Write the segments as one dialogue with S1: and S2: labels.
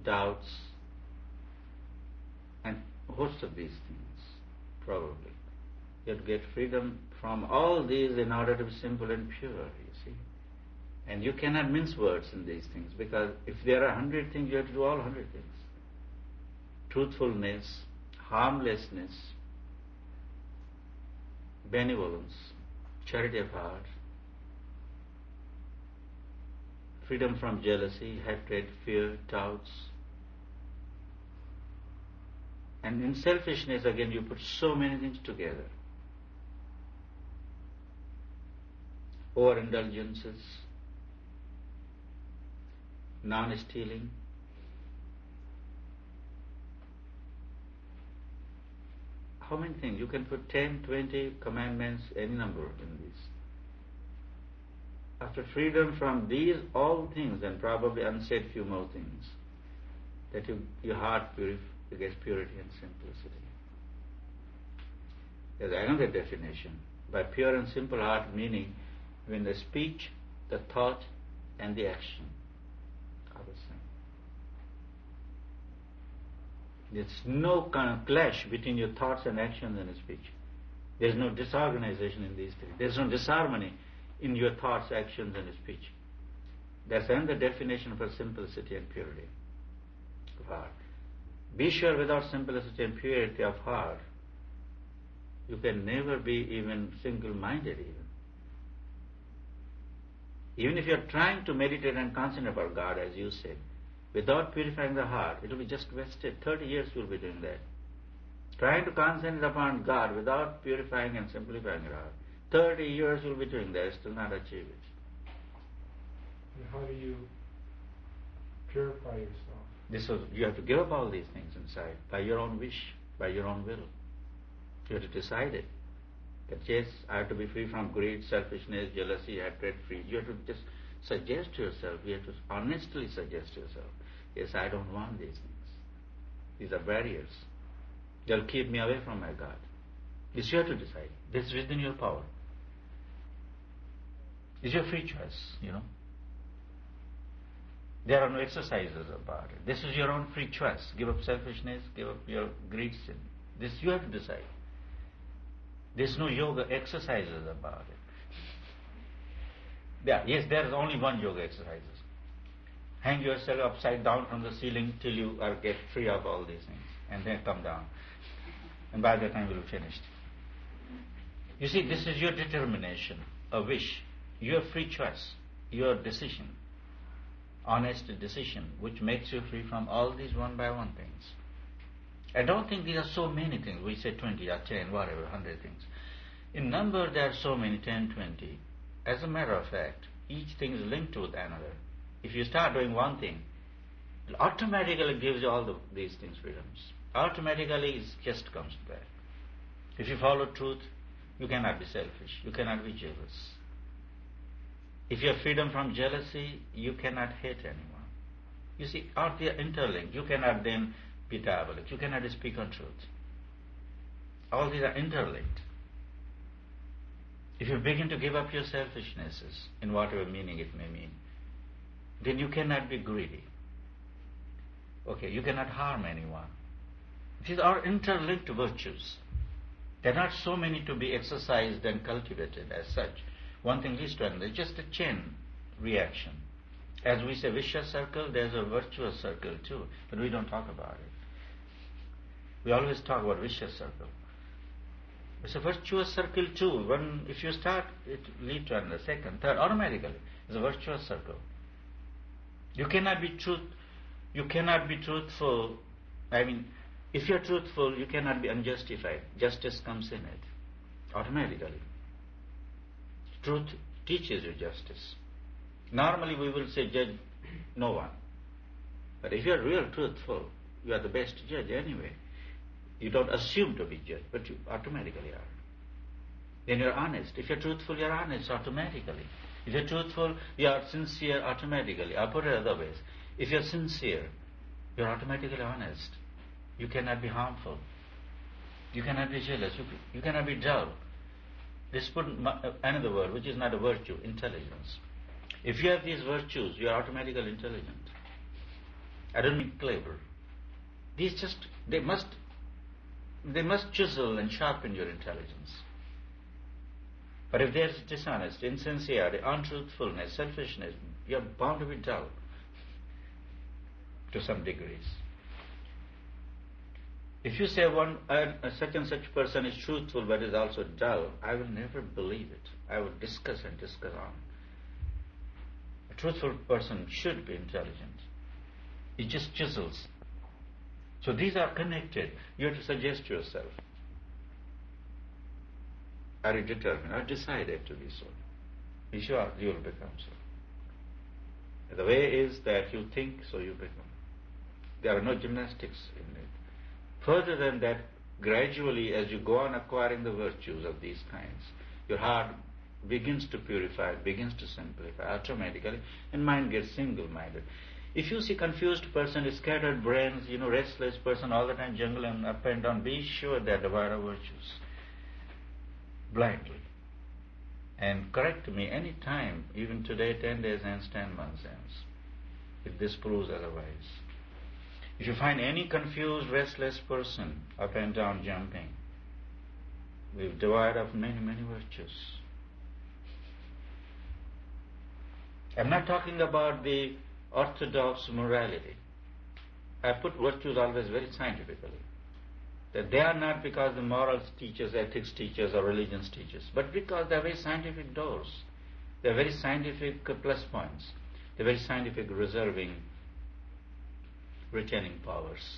S1: doubts, and a host of these things, probably. You have to get freedom from all these in order to be simple and pure, you see. And you cannot mince words in these things, because if there are 100 things, you have to do all 100 things. Truthfulness, harmlessness, benevolence, charity of heart, freedom from jealousy, hatred, fear, doubts. And in selfishness, again, you put so many things together. Overindulgences, non-stealing, how many things? You can put 10, 20 commandments, any number in these. After freedom from these all things, and probably unsaid few more things, that your heart gets purity and simplicity. There's another definition. By pure and simple heart, meaning when the speech, the thought, and the action are the same. There's no kind of clash between your thoughts and actions and speech. There's no disorganization in these things. There's no disharmony in your thoughts, actions, and speech. That's another definition for simplicity and purity of heart. Be sure without simplicity and purity of heart, you can never be even single-minded even. Even if you're trying to meditate and concentrate about God, as you said, without purifying the heart, it will be just wasted. 30 years you'll be doing that. Trying to concentrate upon God without purifying and simplifying your heart, 30 years you'll be doing that, still not achieve it.
S2: And how do you purify yourself?
S1: You have to give up all these things inside, by your own wish, by your own will. You have to decide it. That yes, I have to be free from greed, selfishness, jealousy, hatred, free. You have to just suggest to yourself, you have to honestly suggest to yourself, yes, I don't want these things. These are barriers. They'll keep me away from my God. This you have to decide. This is within your power. It's your free choice, you know. There are no exercises about it. This is your own free choice. Give up selfishness, give up your greed, sin. This you have to decide. There's no yoga exercises about it. Yes, there is only one yoga exercises. Hang yourself upside down from the ceiling till you get free of all these things, and then come down. And by that time you'll be finished. You see, this is your determination, a wish, your free choice, your decision, honest decision, which makes you free from all these one by one things. I don't think there are so many things. We say 20 or 10, whatever, 100 things. In number there are so many, 10, 20. As a matter of fact, each thing is linked with another. If you start doing one thing, it automatically gives you all these things freedoms. Automatically it just comes back. If you follow truth, you cannot be selfish. You cannot be jealous. If you have freedom from jealousy, you cannot hate anyone. You see, all they are interlinked. You cannot then be diabolic. You cannot speak untruth. All these are interlinked. If you begin to give up your selfishnesses, in whatever meaning it may mean, then you cannot be greedy. Okay, you cannot harm anyone. These are interlinked virtues. There are not so many to be exercised and cultivated as such. One thing leads to another. It's just a chain reaction. As we say vicious circle, there's a virtuous circle too, but we don't talk about it. We always talk about vicious circle. It's a virtuous circle too. If you start, it leads to another, second, third, automatically. It's a virtuous circle. You cannot be truthful. I mean, if you're truthful, you cannot be unjustified. Justice comes in it, automatically. Truth teaches you justice. Normally we will say judge no one. But if you're real truthful, you are the best judge anyway. You don't assume to be judged, but you automatically are. Then you're honest. If you're truthful, you're honest automatically. If you're truthful, you are sincere automatically. I'll put it other ways. If you're sincere, you're automatically honest. You cannot be harmful. You cannot be jealous. You cannot be dull. Let's put another word, which is not a virtue, intelligence. If you have these virtues, you are automatically intelligent. I don't mean clever. They must chisel and sharpen your intelligence. But if there's dishonesty, insincerity, untruthfulness, selfishness, you're bound to be dull to some degrees. If you say such and such person is truthful but is also dull, I will never believe it. I will discuss on. A truthful person should be intelligent. It just chisels. So these are connected. You have to suggest to yourself. Are you determined? Are decided to be so? Be sure you will become so. The way is that you think, so you become. There are no gymnastics in it. Further than that, gradually as you go on acquiring the virtues of these kinds, your heart begins to purify, begins to simplify automatically, and mind gets single-minded. If you see confused person, scattered brains, restless person all the time jungling up and down, be sure they are devoid of virtues. Blindly. And correct me any time, even today, 10 days hence, 10 months hence, if this proves otherwise. If you find any confused, restless person up and down jumping, we've devoid of many, many virtues. I'm not talking about the orthodox morality. I put virtues always very scientifically. That they are not because the morals teachers, ethics teachers, or religions teachers, but because they are very scientific doors. They are very scientific plus points. They are very scientific reserving, retaining powers.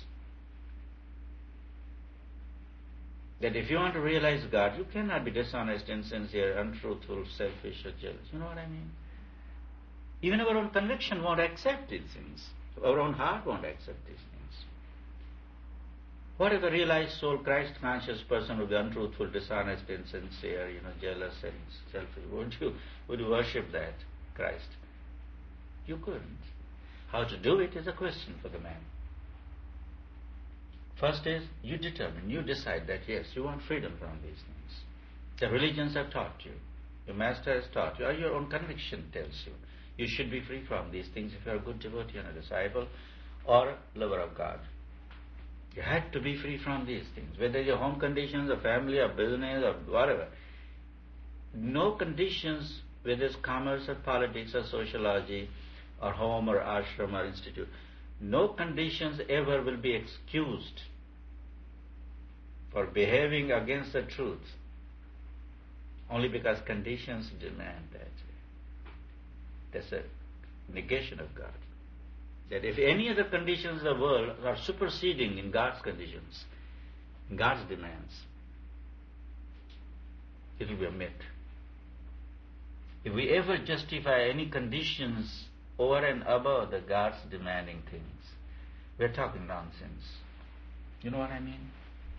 S1: That if you want to realize God, you cannot be dishonest, insincere, untruthful, selfish, or jealous. You know what I mean? Even our own conviction won't accept these things. Our own heart won't accept these things. What if a realized soul, Christ-conscious person would be untruthful, dishonest, insincere, jealous and selfish? Would you worship that Christ? You couldn't. How to do it is a question for the man. First is, you determine, you decide that yes, you want freedom from these things. The religions have taught you, your master has taught you, or your own conviction tells you, you should be free from these things if you are a good devotee and a disciple or a lover of God. You had to be free from these things, whether your home conditions, or family, or business, or whatever. No conditions, whether it's commerce, or politics, or sociology, or home, or ashram, or institute, no conditions ever will be excused for behaving against the truth, only because conditions demand that. That's a negation of God. That if any other conditions of the world are superseding in God's conditions, in God's demands, it will be a myth. If we ever justify any conditions over and above the God's demanding things, we're talking nonsense. You know what I mean?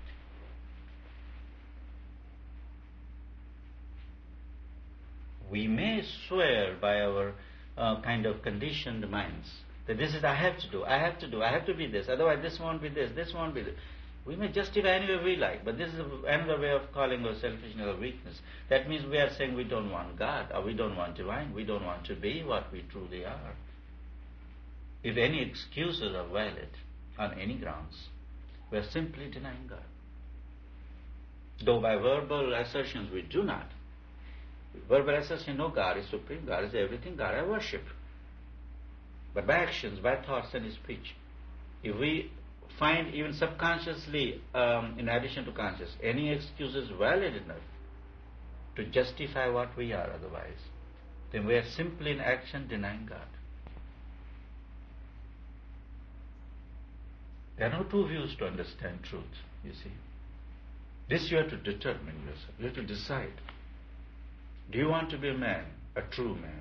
S1: We may swear by our kind of conditioned minds that this is I have to do, I have to be this, otherwise this won't be this won't be this. We may justify any way we like, but this is another way of calling our selfishness or weakness. That means we are saying we don't want God, or we don't want divine, we don't want to be what we truly are. If any excuses are valid on any grounds, we are simply denying God. Though by verbal assertions we do not. Verbal assertion, no, God is supreme, God is everything, God I worship. But by actions, by thoughts and speech, if we find even subconsciously, in addition to conscious, any excuses valid enough to justify what we are otherwise, then we are simply in action denying God. There are no two views to understand truth, you see. This you have to determine yourself. You have to decide. Do you want to be a man, a true man?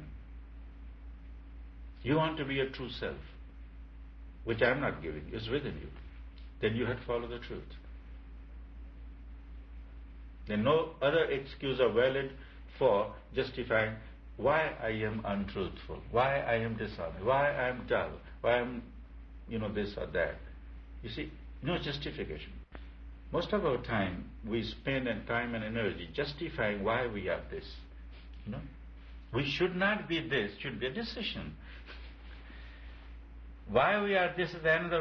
S1: You want to be a true self, which I am not giving, is within you. Then you have to follow the truth. Then no other excuse are valid for justifying why I am untruthful, why I am dishonest, why I am dull, why I am, this or that. You see, no justification. Most of our time we spend time and energy justifying why we are this. We should not be this, should be a decision. Why we are, this is another